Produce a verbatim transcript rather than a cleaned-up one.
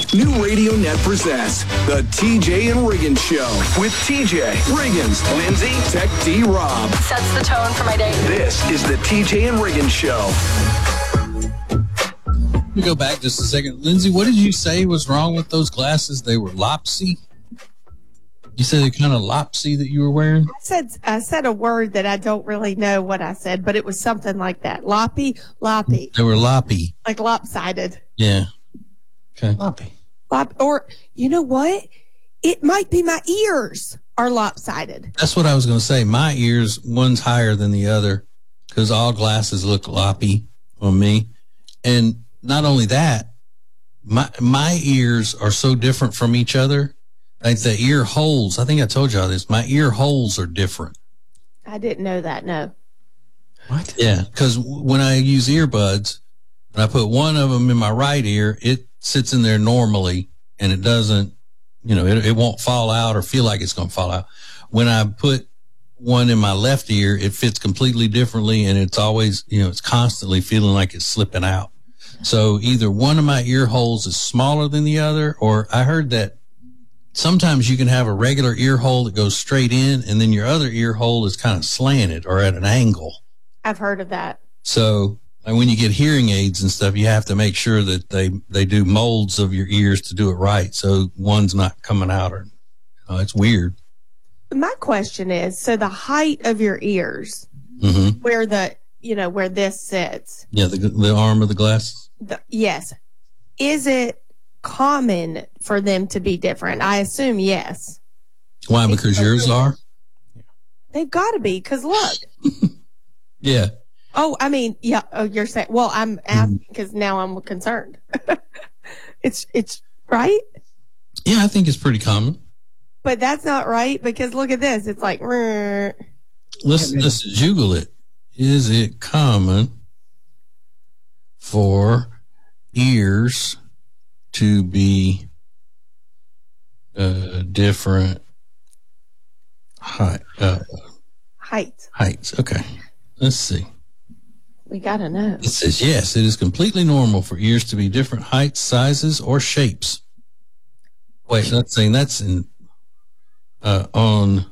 New Radio Net presents the T J and Riggins Show with T J, Riggins, Lindsay, Tech D Rob. Sets the tone for my day. This is the T J and Riggins Show. Let me go back just a second. Lindsay, what did you say was wrong with those glasses? They were lopsy? You said they're kind of lopsy that you were wearing? I said I said a word that I don't really know what I said, but it was something like that. Loppy, loppy. They were loppy. Like lopsided. Yeah. Okay. Loppy. Lop, or, you know what? It might be my ears are lopsided. That's what I was going to say. My ears, one's higher than the other because all glasses look loppy on me. And not only that, my my ears are so different from each other. Like the ear holes, I think I told y'all this, my ear holes are different. I didn't know that, no. What? Yeah, because when I use earbuds, and I put one of them in my right ear, it sits in there normally, and it doesn't, you know, it, it won't fall out or feel like it's going to fall out. When I put one in my left ear, it fits completely differently, and it's always, you know, it's constantly feeling like it's slipping out. So either one of my ear holes is smaller than the other, or I heard that sometimes you can have a regular ear hole that goes straight in, and then your other ear hole is kind of slanted or at an angle. I've heard of that. So and when you get hearing aids and stuff, you have to make sure that they, they do molds of your ears to do it right. So one's not coming out or, oh, it's weird. My question is, so the height of your ears, mm-hmm. where the, you know, where this sits. Yeah. The, the arm of the glasses. The, yes. Is it common for them to be different? I assume yes. Why? Because yours are? They've got to be, because look. Yeah. Oh, I mean, yeah. Oh, you're saying, well, I'm asking because now I'm concerned. it's, it's right. Yeah, I think it's pretty common. But that's not right because look at this. It's like, Rrr. let's, let's juggle it. Is it common for ears to be uh, different height, uh, height? Heights. Okay. Let's see. We got to know. It says, yes, it is completely normal for ears to be different heights, sizes, or shapes. Wait, that's saying that's in, uh, on